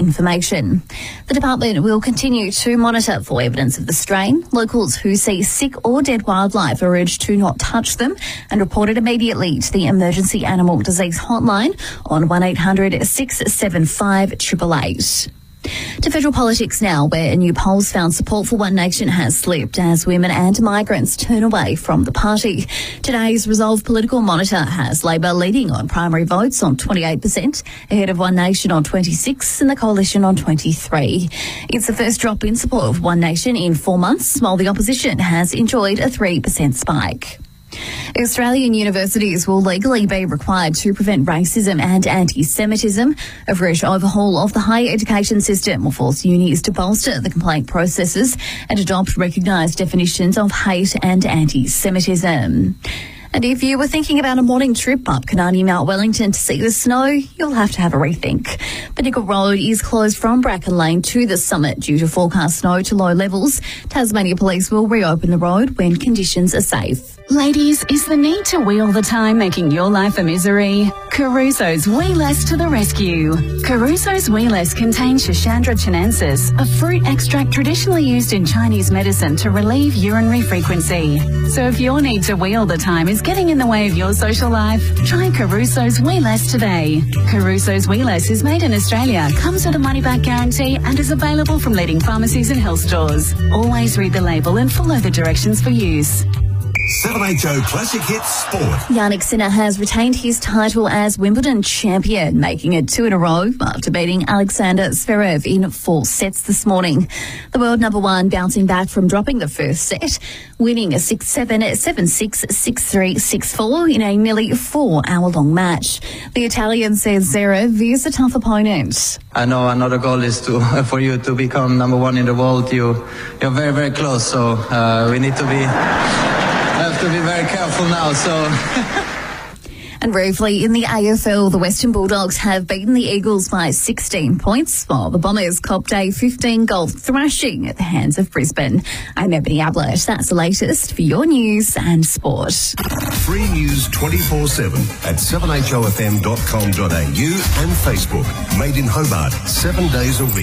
information. The department will continue to monitor for evidence of the strain. Locals who see sick or dead wildlife are urged to not touch them and report it immediately to the Emergency Animal Disease Hotline on 1800 675 888. To federal politics now, where a new poll's found support for One Nation has slipped as women and migrants turn away from the party. Today's Resolve Political Monitor has Labor leading on primary votes on 28%, ahead of One Nation on 26% and the Coalition on 23%. It's the first drop in support of One Nation in 4 months, while the opposition has enjoyed a 3% spike. Australian universities will legally be required to prevent racism and anti-Semitism. A fresh overhaul of the higher education system will force unis to bolster the complaint processes and adopt recognised definitions of hate and anti-Semitism. And if you were thinking about a morning trip up Kanani Mount Wellington to see the snow, you'll have to have a rethink. Pinnacle Road is closed from Bracken Lane to the summit due to forecast snow to low levels. Tasmania Police will reopen the road when conditions are safe. Ladies, is the need to wheel the time making your life a misery? Caruso's Wee Less to the rescue. Caruso's Wee Less contains Schisandra chinensis, a fruit extract traditionally used in Chinese medicine to relieve urinary frequency. So if your need to wheel the time is getting in the way of your social life, try Caruso's Wee Less today. Caruso's Wee Less is made in Australia, comes with a money-back guarantee and is available from leading pharmacies and health stores. Always read the label and follow the directions for use. 7HO Classic Hits Sport. Yannick Sinner has retained his title as Wimbledon champion, making it 2 in a row after beating Alexander Zverev in 4 sets this morning. The world number one bouncing back from dropping the first set, winning a 6-7, 7-6, 6-3, 6-4 in a nearly 4-hour-long match. The Italian says Zverev is a tough opponent. I know another goal is for you to become number one in the world. You're very, very close, so we need to be very careful now. And briefly, in the AFL, the Western Bulldogs have beaten the Eagles by 16 points, while the Bombers copped a 15-goal thrashing at the hands of Brisbane. I'm Ebony Ablett. That's the latest for your news and sport. Free news 24/7 at 7hofm.com.au and Facebook. Made in Hobart, 7 days a week.